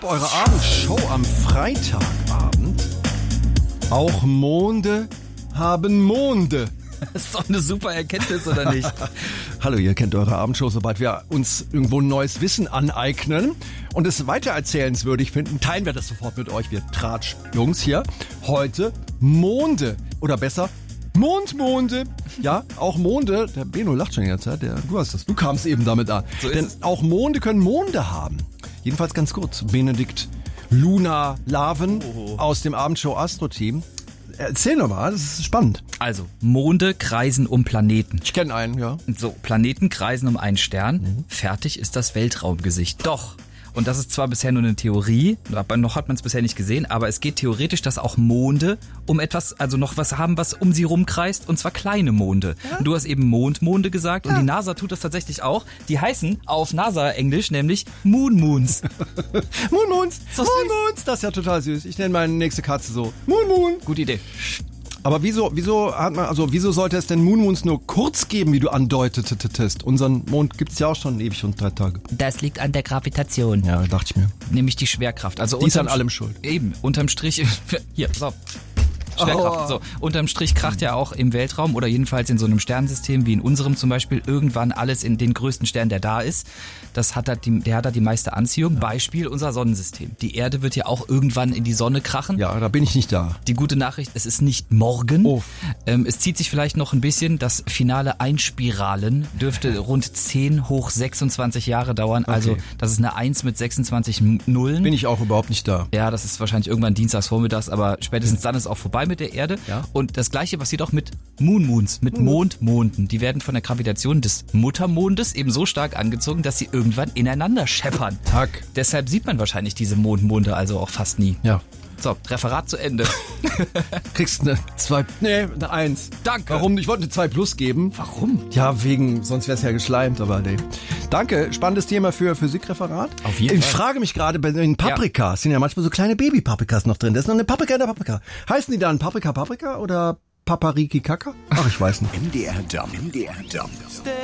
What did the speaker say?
Eure Abendshow am Freitagabend. Auch Monde haben Monde. Das ist doch eine super Erkenntnis, oder nicht? Hallo, ihr kennt eure Abendshow, sobald wir uns irgendwo ein neues Wissen aneignen und es weitererzählenswürdig finden, teilen wir das sofort mit euch. Wir Tratsch-Jungs hier. Heute Monde. Oder besser, Mondmonde. Ja, auch Monde. Der Beno lacht schon die ganze Zeit. Du kamst eben damit an. So ist Denn es. auch Monde können Monde haben. Jedenfalls ganz kurz. Benedikt Luna Laven aus dem Abendshow Astro-Team. Erzähl doch mal, das ist spannend. Also, Monde kreisen um Planeten. Ich kenne einen, ja. So, Planeten kreisen um einen Stern. Fertig ist das Weltraumgesicht. Doch. Und das ist zwar bisher nur eine Theorie, aber noch hat man es bisher nicht gesehen, aber es geht theoretisch, dass auch Monde um etwas, also noch was haben, was um sie rumkreist, und zwar kleine Monde. Ja? Und du hast eben Mondmonde gesagt, und die NASA tut das tatsächlich auch. Die heißen auf NASA-Englisch nämlich Moon Moons. Moon Moons, So Moon süß. Moons, das ist ja total süß. Ich nenne meine nächste Katze so. Moon Moon. Gute Idee. Aber wieso sollte es denn Moon Moons nur kurz geben, wie du andeutetest? Unseren Mond gibt's ja auch schon ewig und 3 Tage. Das liegt an der Gravitation. Ja, dachte ich mir. Nämlich die Schwerkraft. Also Die ist an unterm allem schuld. Eben, unterm Strich, hier, pass auf. Schwerkraft. So, unterm Strich kracht ja auch im Weltraum oder jedenfalls in so einem Sternensystem wie in unserem zum Beispiel irgendwann alles in den größten Stern, der da ist. Der hat da die meiste Anziehung. Beispiel unser Sonnensystem. Die Erde wird ja auch irgendwann in die Sonne krachen. Ja, da bin ich nicht da. Die gute Nachricht, es ist nicht morgen. Oh. Es zieht sich vielleicht noch ein bisschen. Das finale Einspiralen dürfte rund 10 hoch 26 Jahre dauern. Okay. Also das ist eine 1 mit 26 Nullen. Bin ich auch überhaupt nicht da. Ja, das ist wahrscheinlich irgendwann dienstags vormittags, aber spätestens dann ist auch vorbei mit der Erde. Ja. Und das Gleiche passiert auch mit Moon Moons, mit Mondmonden. Die werden von der Gravitation des Muttermondes eben so stark angezogen, dass sie irgendwann ineinander scheppern. Tack. Deshalb sieht man wahrscheinlich diese Mondmonde also auch fast nie. Ja. So, Referat zu Ende. Kriegst eine 1. Danke. Warum? Ich wollte eine 2 plus geben. Warum? Ja, sonst wär's ja geschleimt, aber nee. Danke, spannendes Thema für Physikreferat. Auf jeden Ich Fall. frage mich gerade, bei den Paprikas sind ja manchmal so kleine Baby-Paprikas noch drin. Da ist noch eine Paprika in der Paprika. Heißen die dann Paprika oder Papariki Kaka? Ach, ich weiß nicht. MDR Dump.